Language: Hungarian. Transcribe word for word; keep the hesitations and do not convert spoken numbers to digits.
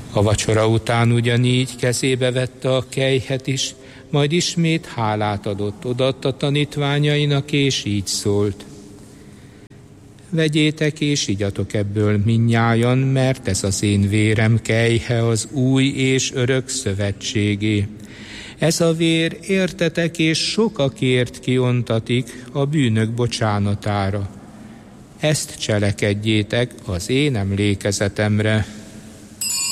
A vacsora után ugyanígy kezébe vette a kelyhet is, majd ismét hálát adott, odaadta tanítványainak, és így szólt: vegyétek és igyatok ebből mindnyájan, mert ez az én vérem kelyhe az új és örök szövetségé. Ez a vér értetek és sokakért kiontatik a bűnök bocsánatára. Ezt cselekedjétek az én emlékezetemre.